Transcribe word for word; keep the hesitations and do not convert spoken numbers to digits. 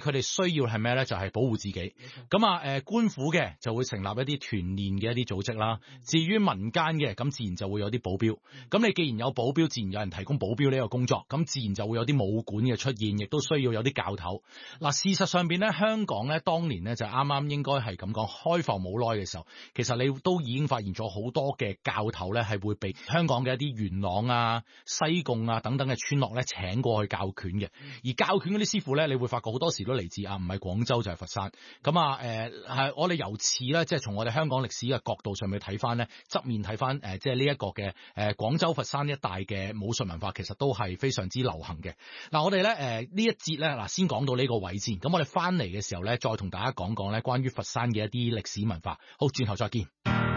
佢哋需要係咩咧？就係、是、保護自己。咁啊，誒、呃、官府嘅就會成立一啲團練嘅一啲組織啦。至於民間嘅，咁自然就會有啲保鏢。咁你既然有保鏢，自然有人提供保鏢呢個工作，咁自然就會有啲武館嘅出現，亦都需要有啲教頭。嗱，事實上邊咧，香港咧當年咧就啱啱應該係咁講開放冇耐嘅時候，其實你都已經發現咗好多嘅教頭咧係會被香港嘅一啲元朗啊、西貢啊等等嘅村落咧請過去教拳嘅。而教拳嗰啲師傅咧，你會發覺好多時都嚟自啊，唔係廣州就係佛山。咁啊，誒係我哋由此咧，即係從我哋香港歷史嘅角度上面睇翻咧，側面睇翻誒，即係呢一個嘅誒廣州佛山一帶嘅武術文化，其實都係非常之流行嘅。嗱，我哋咧誒呢一節咧嗱，先講到呢個位先。咁我哋翻嚟嘅時候咧，再同大家講講咧關於佛山嘅一啲歷史文化。好，轉頭再見。